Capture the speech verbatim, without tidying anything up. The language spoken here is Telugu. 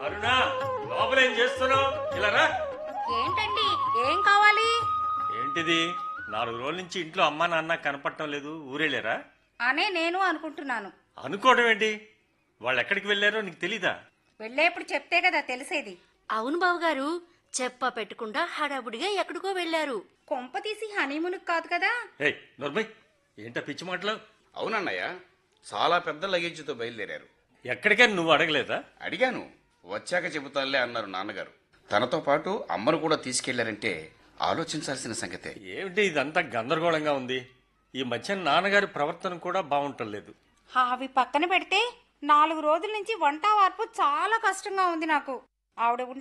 అరుణా, లోపల ఏం చేస్తున్నావు? ఇలా రా. ఏంటండి, ఏం కావాలి? ఏంటిది? నాలుగు రోజుల నుంచి ఇంట్లో అమ్మా నాన్న కనపడటం లేదు, ఊరేళ్ళారా? అనే నేను అనుకుంటున్నాను. అనుకోవడం ఏంటి? వాళ్ళు ఎక్కడికి వెళ్ళారో నీకు తెలీదా? వెళ్ళేప్పుడు చెప్తే కదా తెలిసేది. అవును బావగారు, చెప్ప పెట్టకుండా హడావుడిగా ఎక్కడికో వెళ్లారు. కొంప తీసి హనీమూన్కి కాదు కదా? ఏయ్ నోర్మై, ఏంటా పిచ్చి మాటలు? అవునన్నయ్య, చాలా పెద్ద లగేజ్తో బయలుదేరారు. ఎక్కడికని నువ్వు అడగలేదా? అడిగాను, వచ్చాక చెబుతానులే అన్నారు నాన్నగారు. తనతో పాటు అమ్మను కూడా తీసుకెళ్లారంటే ఆలోచించాల్సిన సంగతే. ఏమిటి ఇదంతా గందరగోళంగా ఉంది? ఈ మధ్య నాన్నగారి ప్రవర్తన కూడా బాగుంటలేదు. అవి పక్కన పెడితే నాలుగు రోజుల నుంచి వంట వార్పు చాలా కష్టంగా ఉంది నాకు. ఆవిడ